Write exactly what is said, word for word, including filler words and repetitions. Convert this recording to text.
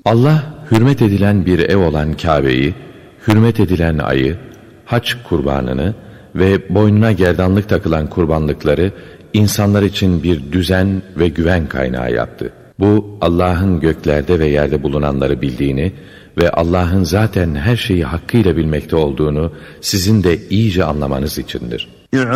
Allah hürmet edilen bir ev olan Kabe'yi, hürmet edilen ayı, hac kurbanını ve boynuna gerdanlık takılan kurbanlıkları insanlar için bir düzen ve güven kaynağı yaptı. Bu Allah'ın göklerde ve yerde bulunanları bildiğini ve Allah'ın zaten her şeyi hakkıyla bilmekte olduğunu sizin de iyice anlamanız içindir.